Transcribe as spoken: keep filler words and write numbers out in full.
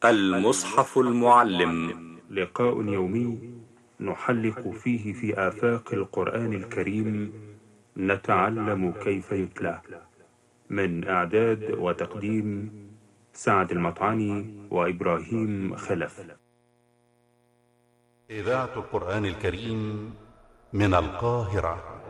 المصحف المعلم، لقاء يومي نحلق فيه في آفاق القرآن الكريم، نتعلم كيف يتلى. من إعداد وتقديم سعد المطعني وإبراهيم خلف. إذاعة القرآن الكريم من القاهرة.